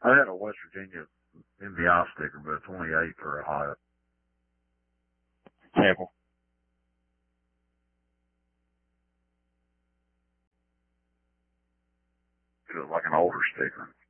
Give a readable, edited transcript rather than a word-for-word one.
I had a West Virginia MBI sticker, but it's only 8 for a high. Sample. Feels like an older sticker.